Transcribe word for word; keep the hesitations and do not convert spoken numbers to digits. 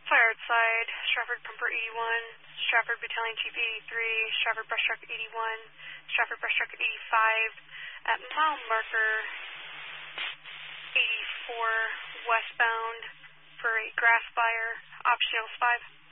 Fire outside, Stratford Pumper eighty-one, Stratford Battalion Chief eighty-three, Stratford Brush Truck eighty-one, Stratford Brush Truck eighty-five, at mile marker eighty-four, westbound for a grass fire, optional five.